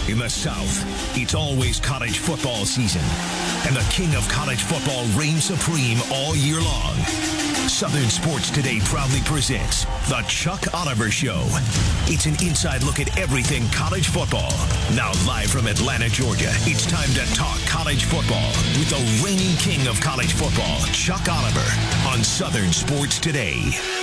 In the South, it's always college football season, and the king of college football reigns supreme all year long. Southern Sports Today proudly presents The Chuck Oliver Show. It's an inside look at everything college football. Now live from Atlanta, Georgia, it's time to talk college football with the reigning king of college football, Chuck Oliver, on Southern Sports Today.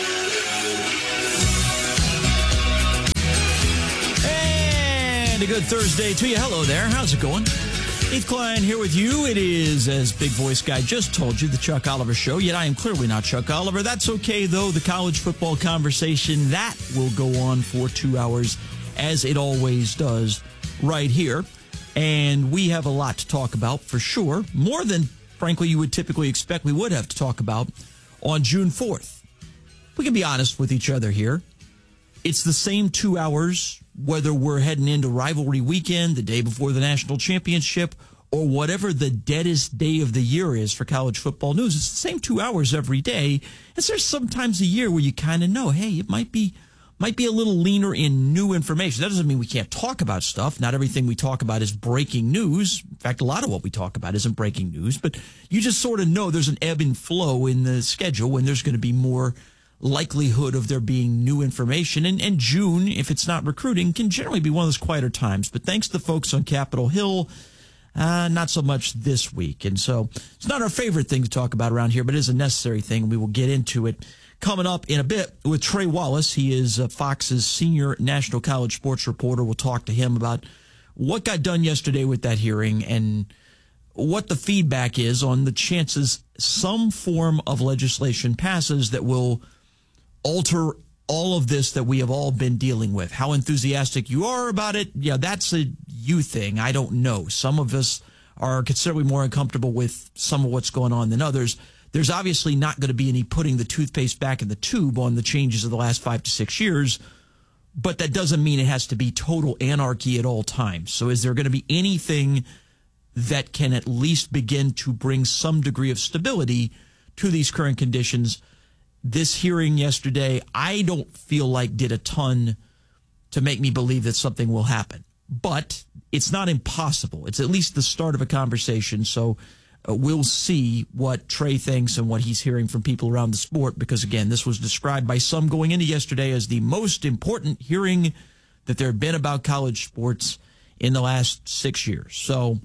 And a good Thursday to you. Hello there. How's it going? Heath Klein here with you. It is, as Big Voice Guy just told you, the Chuck Oliver Show. Yet I am clearly not Chuck Oliver. That's okay, though. The college football conversation, that will go on for 2 hours, as it always does right here. And we have a lot to talk about, for sure. More than, frankly, you would typically expect we would have to talk about on June 4th. We can be honest with each other here. It's the same 2 hours, whether we're heading into rivalry weekend, the day before the national championship, or whatever the deadest day of the year is for college football news. It's the same 2 hours every day. And there's sometimes a year where you kind of know, hey, it might be a little leaner in new information. That doesn't mean we can't talk about stuff. Not everything we talk about is breaking news. In fact, a lot of what we talk about isn't breaking news. But you just sort of know there's an ebb and flow in the schedule when there's going to be more likelihood of there being new information. And June, if it's not recruiting, can generally be one of those quieter times. But thanks to the folks on Capitol Hill, not so much this week. And so it's not our favorite thing to talk about around here, but it is a necessary thing. We will get into it coming up in a bit with Trey Wallace. He is Fox's senior national college sports reporter. We'll talk to him about what got done yesterday with that hearing and what the feedback is on the chances some form of legislation passes that will alter all of this that we have all been dealing with. How enthusiastic you are about it, yeah, that's a you thing. I don't know. Some of us are considerably more uncomfortable with some of what's going on than others. There's obviously not going to be any putting the toothpaste back in the tube on the changes of the last 5 to 6 years, but that doesn't mean it has to be total anarchy at all times. So is there going to be anything that can at least begin to bring some degree of stability to these current conditions? This hearing yesterday, I don't feel like did a ton to make me believe that something will happen. But it's not impossible. It's at least the start of a conversation. So we'll see what Trey thinks and what he's hearing from people around the sport. Because, again, this was described by some going into yesterday as the most important hearing that there had been about college sports in the last 6 years. So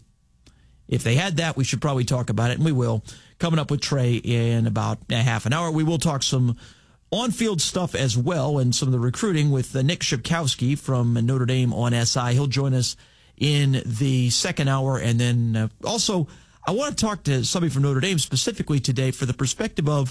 if they had that, we should probably talk about it, and we will. Coming up with Trey in about a half an hour. We will talk some on-field stuff as well and some of the recruiting with Nick Shipkowski from Notre Dame on SI. He'll join us in the second hour. And then also, I want to talk to somebody from Notre Dame specifically today for the perspective of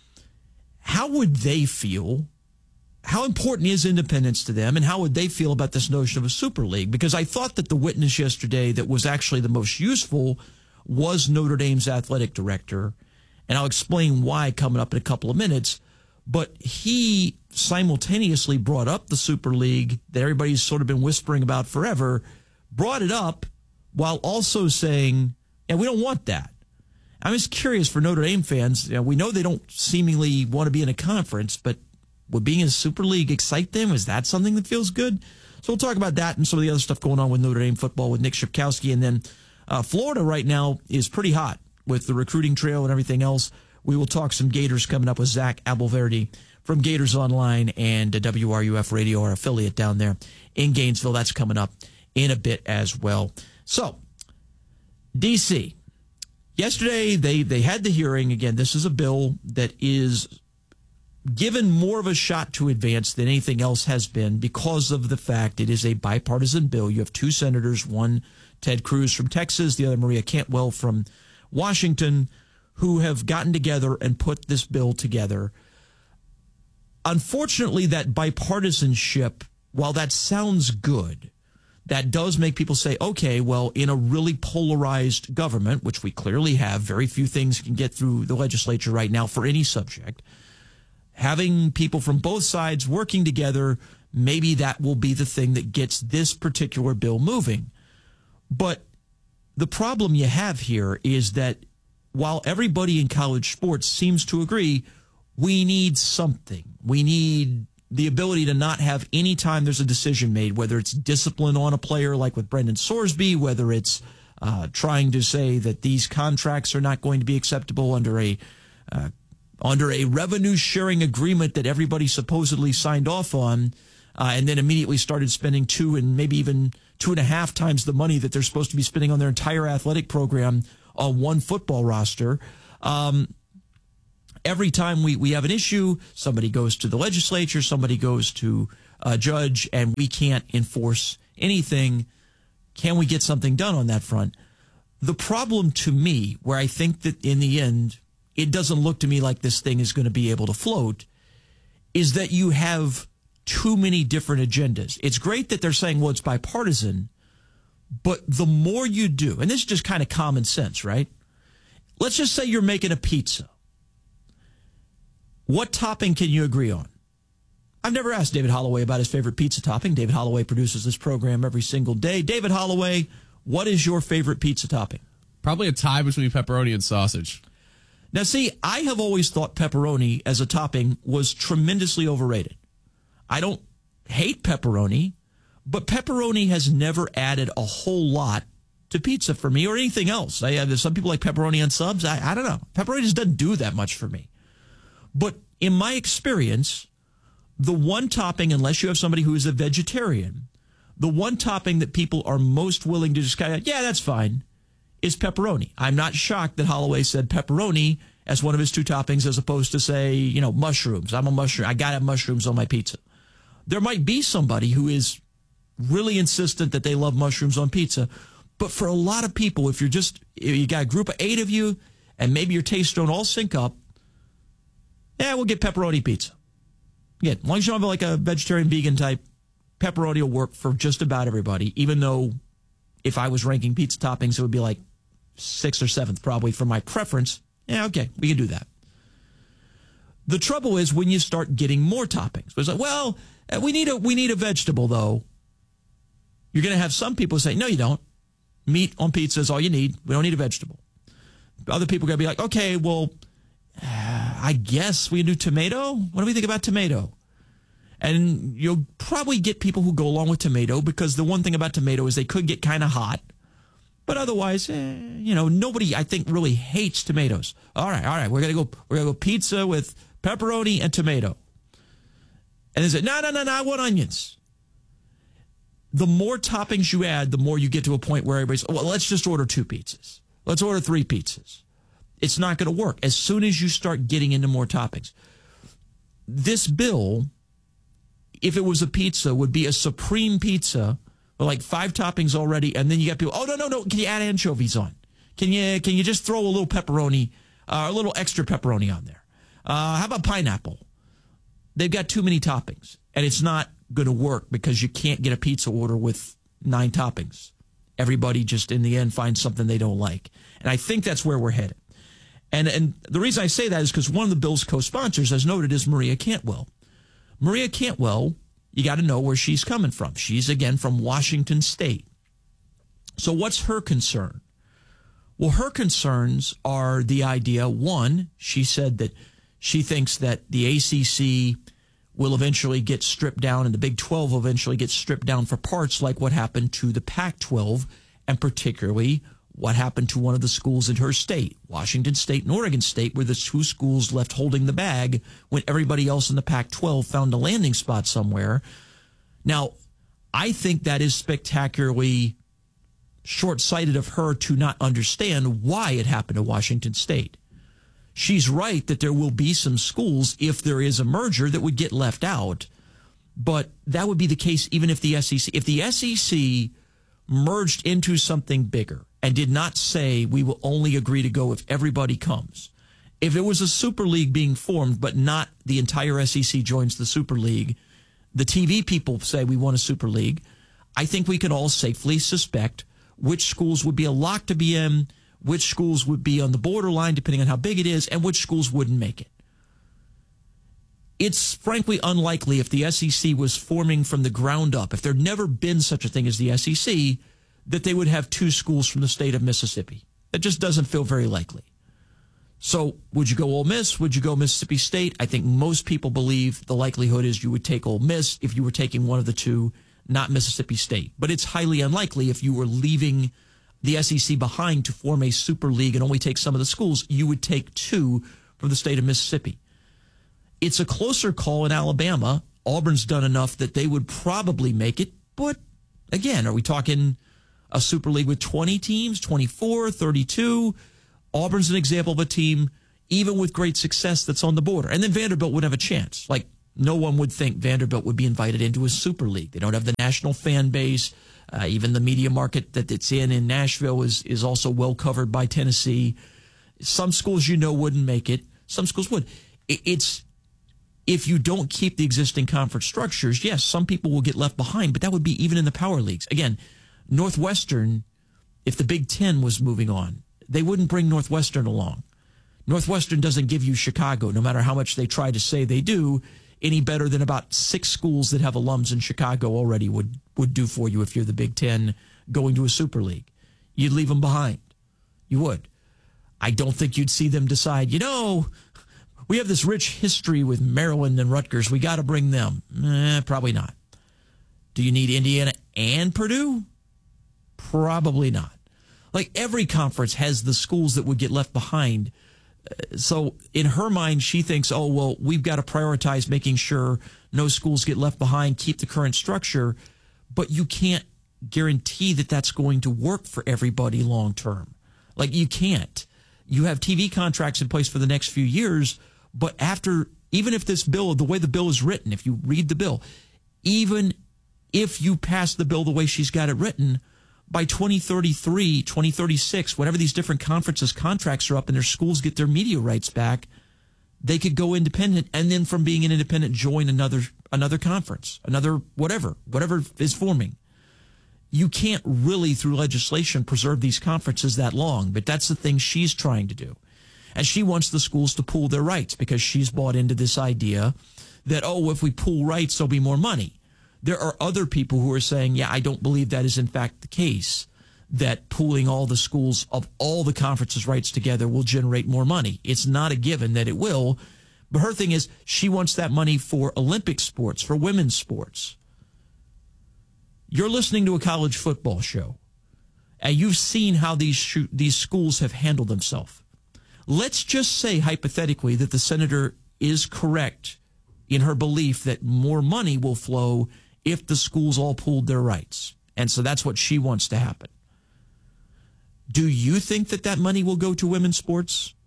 how would they feel, how important is independence to them, and how would they feel about this notion of a super league? Because I thought that the witness yesterday that was actually the most useful was Notre Dame's athletic director, and I'll explain why coming up in a couple of minutes. But he simultaneously brought up the Super League that everybody's sort of been whispering about forever, brought it up while also saying, yeah, we don't want that. I'm just curious for Notre Dame fans. You know, we know they don't seemingly want to be in a conference, but would being in a Super League excite them? Is that something that feels good? So we'll talk about that and some of the other stuff going on with Notre Dame football with Nick Shipkowski. And then Florida right now is pretty hot with the recruiting trail and everything else. We will talk some Gators coming up with Zach Abelverdi from Gators Online and WRUF Radio, our affiliate down there in Gainesville. That's coming up in a bit as well. So, D.C. Yesterday, they had the hearing. Again, this is a bill that is given more of a shot to advance than anything else has been because of the fact it is a bipartisan bill. You have two senators, one Ted Cruz from Texas, the other Maria Cantwell from Washington, who have gotten together and put this bill together. Unfortunately, that bipartisanship, while that sounds good, that does make people say, okay, well, in a really polarized government, which we clearly have, very few things can get through the legislature right now for any subject, having people from both sides working together, maybe that will be the thing that gets this particular bill moving. But the problem you have here is that while everybody in college sports seems to agree, we need something. We need the ability to not have any time there's a decision made, whether it's discipline on a player like with Brendan Sorsby, whether it's trying to say that these contracts are not going to be acceptable under a revenue sharing agreement that everybody supposedly signed off on, and then immediately started spending 2 and maybe even 2.5 times the money that they're supposed to be spending on their entire athletic program on one football roster. Every time we have an issue, somebody goes to the legislature, somebody goes to a judge, and we can't enforce anything. Can we get something done on that front? The problem to me, where I think that in the end, it doesn't look to me like this thing is going to be able to float, is that you have too many different agendas. It's great that they're saying, well, it's bipartisan, but the more you do, and this is just kind of common sense, right? Let's just say you're making a pizza. What topping can you agree on? I've never asked David Holloway about his favorite pizza topping. David Holloway produces this program every single day. David Holloway, what is your favorite pizza topping? Probably a tie between pepperoni and sausage. Now, see, I have always thought pepperoni as a topping was tremendously overrated. I don't hate pepperoni, but pepperoni has never added a whole lot to pizza for me or anything else. There's some people like pepperoni on subs. I don't know. Pepperoni just doesn't do that much for me. But in my experience, the one topping, unless you have somebody who is a vegetarian, the one topping that people are most willing to just kind of, yeah, that's fine, is pepperoni. I'm not shocked that Holloway said pepperoni as one of his 2 toppings as opposed to, say, mushrooms. I'm a mushroom. I got to have mushrooms on my pizza. There might be somebody who is really insistent that they love mushrooms on pizza. But for a lot of people, if you got a group of 8 of you and maybe your tastes don't all sync up, we'll get pepperoni pizza. Again, as long as you don't have like a vegetarian, vegan type, pepperoni will work for just about everybody, even though if I was ranking pizza toppings, it would be like 6th or 7th probably for my preference. Yeah, okay, we can do that. The trouble is when you start getting more toppings. It's like, well, we need a vegetable, though. You're going to have some people say, no, you don't. Meat on pizza is all you need. We don't need a vegetable. Other people are going to be like, okay, well, I guess we can do tomato. What do we think about tomato? And you'll probably get people who go along with tomato because the one thing about tomato is they could get kind of hot. But otherwise, nobody, I think, really hates tomatoes. All right. We're gonna go pizza with pepperoni and tomato. And they say, no, I want onions. The more toppings you add, the more you get to a point where everybody's, well, let's just order 2 pizzas. Let's order 3 pizzas. It's not going to work as soon as you start getting into more toppings. This bill, if it was a pizza, would be a supreme pizza with like 5 toppings already, and then you got people, oh, no, can you add anchovies on? Can you just throw a little pepperoni, a little extra pepperoni on there? How about pineapple? They've got too many toppings, and it's not going to work because you can't get a pizza order with 9 toppings. Everybody just, in the end, finds something they don't like. And I think that's where we're headed. And the reason I say that is because one of the bill's co-sponsors, as noted, is Maria Cantwell. Maria Cantwell, you got to know where she's coming from. She's, again, from Washington State. So what's her concern? Well, her concerns are the idea, one, she said that she thinks that the ACC will eventually get stripped down and the Big 12 will eventually get stripped down for parts like what happened to the Pac-12 and particularly what happened to one of the schools in her state. Washington State and Oregon State were the 2 schools left holding the bag when everybody else in the Pac-12 found a landing spot somewhere. Now, I think that is spectacularly short-sighted of her to not understand why it happened to Washington State. She's right that there will be some schools, if there is a merger, that would get left out. But that would be the case even if the SEC merged into something bigger and did not say we will only agree to go if everybody comes. If it was a Super League being formed, but not the entire SEC joins the Super League, the TV people say we want a Super League, I think we can all safely suspect which schools would be a lock to be in, which schools would be on the borderline depending on how big it is, and which schools wouldn't make it. It's frankly unlikely if the SEC was forming from the ground up, if there'd never been such a thing as the SEC, that they would have 2 schools from the state of Mississippi. That just doesn't feel very likely. So would you go Ole Miss? Would you go Mississippi State? I think most people believe the likelihood is you would take Ole Miss if you were taking one of the two, not Mississippi State. But it's highly unlikely if you were leaving the SEC behind to form a super league and only take some of the schools, you would take two from the state of Mississippi. It's a closer call in Alabama. Auburn's done enough that they would probably make it. But again, are we talking a super league with 20 teams, 24, 32? Auburn's an example of a team, even with great success, that's on the border. And then Vanderbilt would have a chance. Like, no one would think Vanderbilt would be invited into a super league. They don't have the national fan base. Even the media market that it's in Nashville is also well covered by Tennessee. Some schools, wouldn't make it. Some schools would. It's if you don't keep the existing conference structures, yes, some people will get left behind, but that would be even in the power leagues. Again, Northwestern, if the Big Ten was moving on, they wouldn't bring Northwestern along. Northwestern doesn't give you Chicago, no matter how much they try to say they do, any better than about 6 schools that have alums in Chicago already would do for you if you're the Big Ten going to a super league. You'd leave them behind. You would. I don't think you'd see them decide, we have this rich history with Maryland and Rutgers. We got to bring them. Probably not. Do you need Indiana and Purdue? Probably not. Like, every conference has the schools that would get left behind. So in her mind, she thinks, we've got to prioritize making sure no schools get left behind, keep the current structure. But you can't guarantee that that's going to work for everybody long term. Like, you can't. You have TV contracts in place for the next few years, but even if this bill, the way the bill is written, if you read the bill, even if you pass the bill the way she's got it written, by 2033, 2036, whenever these different conferences' contracts are up and their schools get their media rights back, they could go independent, and then from being an independent, join another conference, another whatever is forming. You can't really, through legislation, preserve these conferences that long, but that's the thing she's trying to do. And she wants the schools to pool their rights because she's bought into this idea that, if we pool rights, there'll be more money. There are other people who are saying, I don't believe that is in fact the case, that pooling all the schools of all the conferences' rights together will generate more money. It's not a given that it will, but her thing is she wants that money for Olympic sports, for women's sports. You're listening to a college football show, and you've seen how these schools have handled themselves. Let's just say, hypothetically, that the senator is correct in her belief that more money will flow if the schools all pooled their rights. And so that's what she wants to happen. Do you think that money will go to women's sports?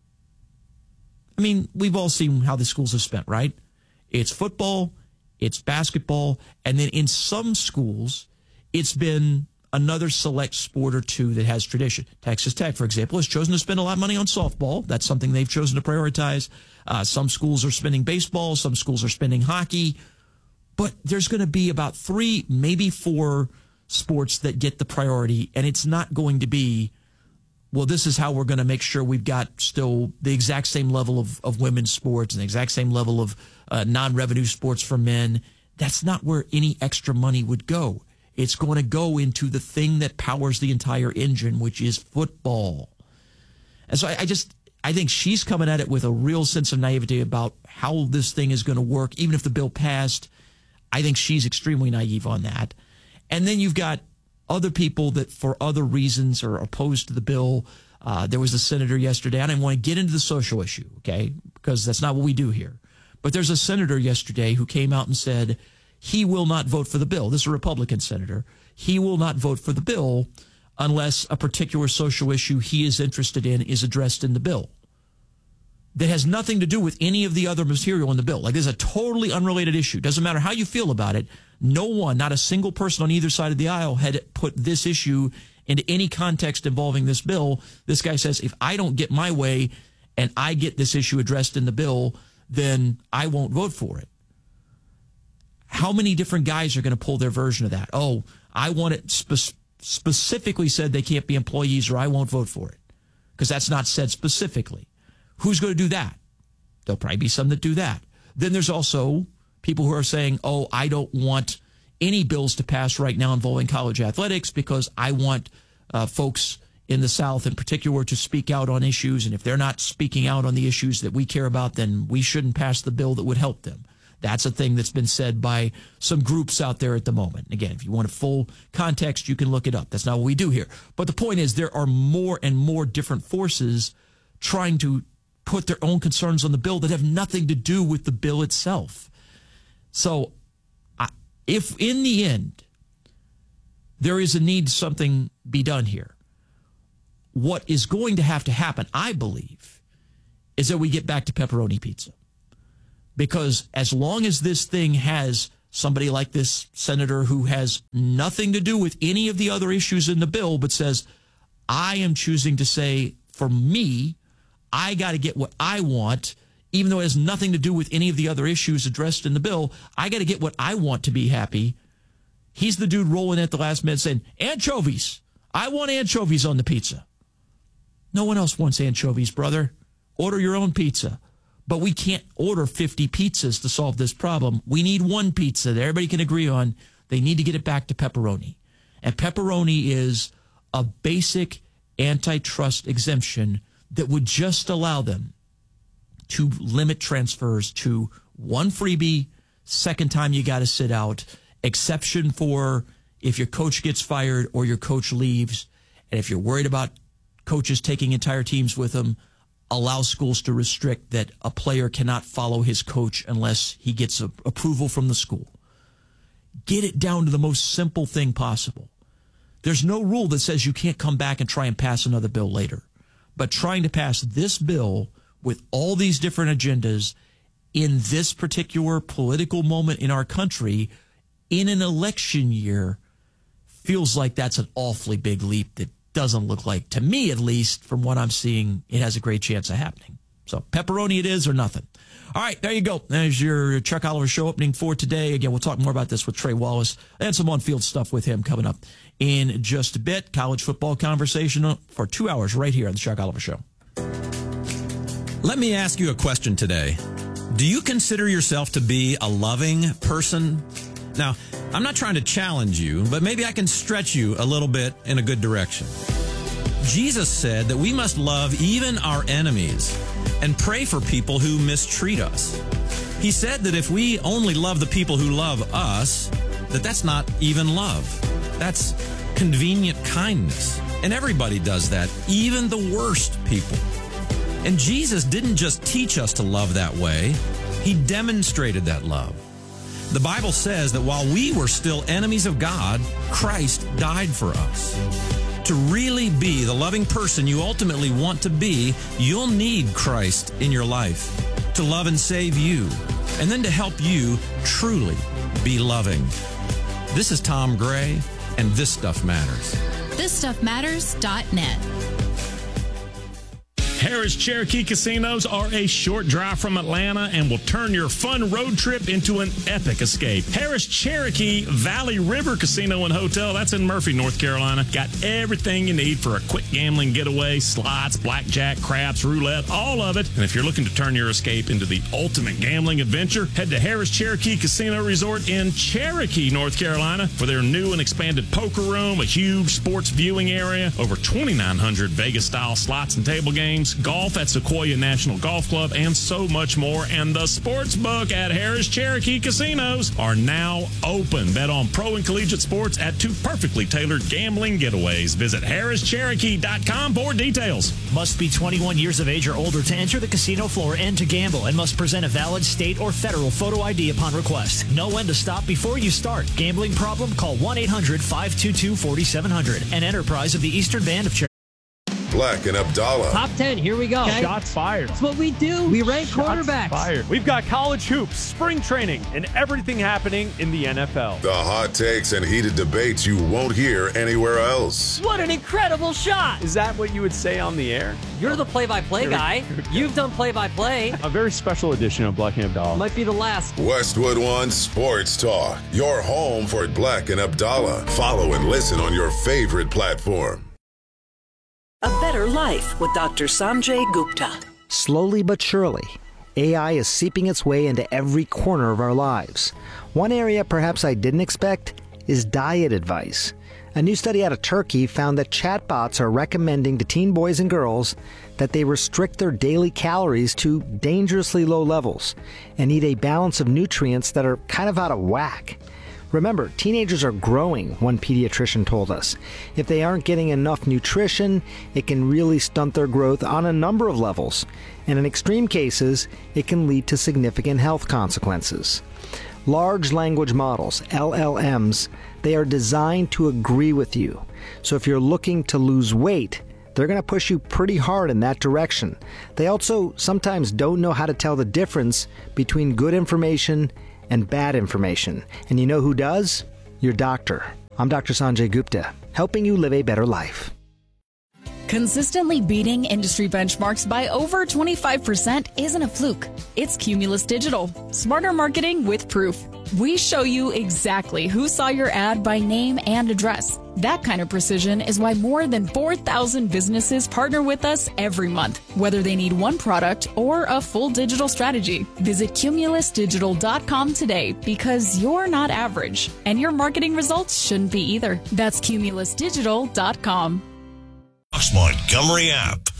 I mean, we've all seen how the schools have spent, right? It's football, it's basketball, and then in some schools, it's been another select sport or two that has tradition. Texas Tech, for example, has chosen to spend a lot of money on softball. That's something they've chosen to prioritize. Some schools are spending baseball. Some schools are spending hockey. But there's going to be about 3, maybe 4 sports that get the priority, and it's not going to be, this is how we're going to make sure we've got still the exact same level of women's sports and the exact same level of non-revenue sports for men. That's not where any extra money would go. It's going to go into the thing that powers the entire engine, which is football. And so I think she's coming at it with a real sense of naivety about how this thing is going to work, even if the bill passed. I think she's extremely naive on that. And then you've got other people that for other reasons are opposed to the bill. There was a senator yesterday. I didn't want to get into the social issue, okay, because that's not what we do here. But there's a senator yesterday who came out and said he will not vote for the bill. This is a Republican senator. He will not vote for the bill unless a particular social issue he is interested in is addressed in the bill. That has nothing to do with any of the other material in the bill. Like, there's a totally unrelated issue. Doesn't matter how you feel about it. No one, not a single person on either side of the aisle had put this issue into any context involving this bill. This guy says, if I don't get my way and I get this issue addressed in the bill, then I won't vote for it. How many different guys are going to pull their version of that? I want it specifically said they can't be employees, or I won't vote for it. Because that's not said specifically. Who's going to do that? There'll probably be some that do that. Then there's also people who are saying, I don't want any bills to pass right now involving college athletics because I want folks in the South in particular to speak out on issues. And if they're not speaking out on the issues that we care about, then we shouldn't pass the bill that would help them. That's a thing that's been said by some groups out there at the moment. Again, if you want a full context, you can look it up. That's not what we do here. But the point is, there are more and more different forces trying to put their own concerns on the bill that have nothing to do with the bill itself. So if in the end there is a need something be done here, what is going to have to happen, I believe, is that we get back to pepperoni pizza. Because as long as this thing has somebody like this senator who has nothing to do with any of the other issues in the bill, but says, I am choosing to say, for me, I got to get what I want, even though it has nothing to do with any of the other issues addressed in the bill. I got to get what I want to be happy. He's the dude rolling at the last minute saying, anchovies. I want anchovies on the pizza. No one else wants anchovies, brother. Order your own pizza. But we can't order 50 pizzas to solve this problem. We need one pizza that everybody can agree on. They need to get it back to pepperoni. And pepperoni is a basic antitrust exemption that would just allow them to limit transfers to one freebie, second time you got to sit out, exception for if your coach gets fired or your coach leaves, and if you're worried about coaches taking entire teams with them, allow schools to restrict that a player cannot follow his coach unless he gets approval from the school. Get it down to the most simple thing possible. There's no rule that says you can't come back and try and pass another bill later. But trying to pass this bill with all these different agendas in this particular political moment in our country in an election year feels like that's an awfully big leap that doesn't look like, to me at least, from what I'm seeing, it has a great chance of happening. So pepperoni it is or nothing. All right, there you go. There's your Chuck Oliver Show opening for today. Again, we'll talk more about this with Trey Wallace and some on-field stuff with him coming up in just a bit. College football conversation for 2 hours right here on the Chuck Oliver Show. Let me ask you a question today. Do you consider yourself to be a loving person? Now, I'm not trying to challenge you, but maybe I can stretch you a little bit in a good direction. Jesus said that we must love even our enemies and pray for people who mistreat us. He said that if we only love the people who love us, that's not even love. That's convenient kindness. And everybody does that, even the worst people. And Jesus didn't just teach us to love that way. He demonstrated that love. The Bible says that while we were still enemies of God, Christ died for us. To really be the loving person you ultimately want to be, you'll need Christ in your life to love and save you, and then to help you truly be loving. This is Tom Gray, and This Stuff Matters. ThisStuffMatters.net. Harrah's Cherokee Casinos are a short drive from Atlanta and will turn your fun road trip into an epic escape. Harrah's Cherokee Valley River Casino and Hotel, that's in Murphy, North Carolina. Got everything you need for a quick gambling getaway, slots, blackjack, craps, roulette, all of it. And if you're looking to turn your escape into the ultimate gambling adventure, head to Harrah's Cherokee Casino Resort in Cherokee, North Carolina for their new and expanded poker room, a huge sports viewing area, over 2,900 Vegas-style slots and table games, golf at Sequoia National Golf Club, and so much more. And the sports book at Harrah's Cherokee Casinos are now open. Bet on pro and collegiate sports at two perfectly tailored gambling getaways. Visit HarrisCherokee.com for details. Must be 21 years of age or older to enter the casino floor and to gamble, and must present a valid state or federal photo ID upon request. Know when to stop before you start. Gambling problem? Call 1-800-522-4700. An enterprise of the Eastern Band of Cherokee. Black and Abdallah. Top 10, here we go. Okay. Shots fired. That's what we do. We rank quarterbacks. Fired. We've got college hoops, spring training, and everything happening in the NFL. The hot takes and heated debates you won't hear anywhere else. What an incredible shot. Is that what you would say on the air? You're the play-by-play guy. You've done play-by-play. A very special edition of Black and Abdallah. Might be the last. Westwood One Sports Talk. Your home for Black and Abdallah. Follow and listen on your favorite platform. A Better Life with Dr. Sanjay Gupta. Slowly but surely, AI is seeping its way into every corner of our lives. One area perhaps I didn't expect is diet advice. A new study out of Turkey found that chatbots are recommending to teen boys and girls that they restrict their daily calories to dangerously low levels and eat a balance of nutrients that are kind of out of whack. Remember, teenagers are growing, one pediatrician told us. If they aren't getting enough nutrition, it can really stunt their growth on a number of levels. And in extreme cases, it can lead to significant health consequences. Large language models, LLMs, they are designed to agree with you. So if you're looking to lose weight, they're going to push you pretty hard in that direction. They also sometimes don't know how to tell the difference between good information and bad information. And you know who does? Your doctor. I'm Dr. Sanjay Gupta, helping you live a better life. Consistently beating industry benchmarks by over 25% isn't a fluke. It's Cumulus Digital. Smarter marketing with proof. We show you exactly who saw your ad by name and address. That kind of precision is why more than 4,000 businesses partner with us every month, whether they need one product or a full digital strategy. Visit cumulusdigital.com today because you're not average, and your marketing results shouldn't be either. That's cumulusdigital.com. Montgomery app.